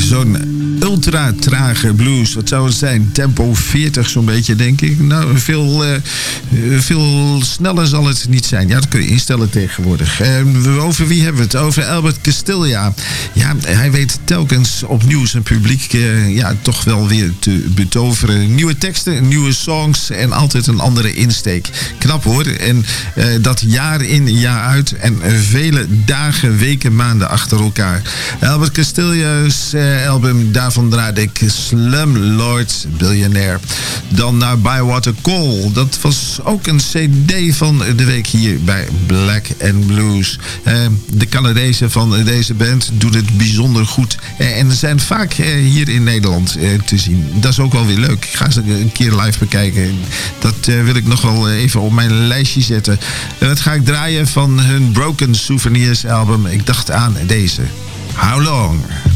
zo'n ultra-trage blues. Wat zou het zijn? Tempo 40 zo'n beetje, denk ik. Nou, veel sneller zal het niet zijn. Ja, dat kun je instellen tegenwoordig. Over wie hebben we het? Over Albert Castiglia. Ja, hij weet telkens opnieuw zijn publiek toch wel weer te betoveren. Nieuwe teksten, nieuwe songs en altijd een andere insteek. Knap hoor. En dat jaar in, jaar uit. En vele dagen, weken, maanden achter elkaar. Albert Castillia's album, daarvan draaide ik Slumlord Billionaire. Dan naar Bywater Call. Dat was ook een cd van de week hier bij Black and Blues. De Canadezen van deze band doen het bijzonder goed. En zijn vaak hier in Nederland te zien. Dat is ook wel weer leuk. Ik ga ze een keer live bekijken. Dat wil ik nog wel even op mijn lijstje zetten. En dat ga ik draaien van hun Broken Souvenirs album. Ik dacht aan deze. How Long?